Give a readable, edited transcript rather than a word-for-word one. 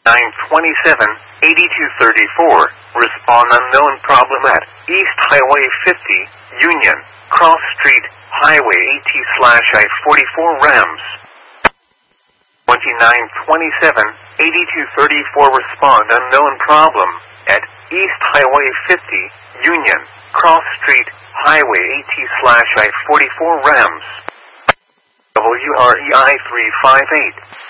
2927-8234. Respond unknown problem at East Highway 50, Union, Cross Street, Highway AT/I-44 Rams. 2927-8234. Respond unknown problem at East Highway 50, Union, Cross Street, Highway AT/I-44 Rams. WREI 358.